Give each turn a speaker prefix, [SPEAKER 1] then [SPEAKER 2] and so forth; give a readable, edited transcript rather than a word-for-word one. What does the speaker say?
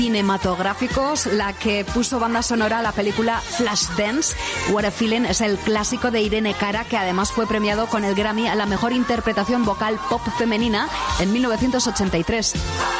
[SPEAKER 1] cinematográficos, la que puso banda sonora a la película Flashdance. What a Feeling es el clásico de Irene Cara, que además fue premiado con el Grammy a la mejor interpretación vocal pop femenina en 1983.